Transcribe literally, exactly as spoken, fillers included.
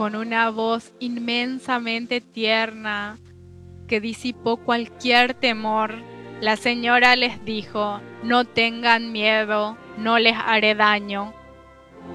con una voz inmensamente tierna que disipó cualquier temor, la señora les dijo: no tengan miedo, no les haré daño.